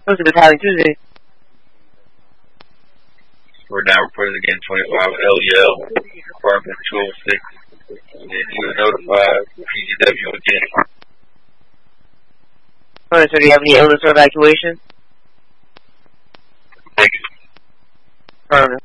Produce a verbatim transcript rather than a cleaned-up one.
What's the battalion Tuesday? We're now reporting again twenty-five L E L, apartment two oh six. And you were notified P G W again. Alright, so do you have any illness or evacuation? Thank you. Affirmative.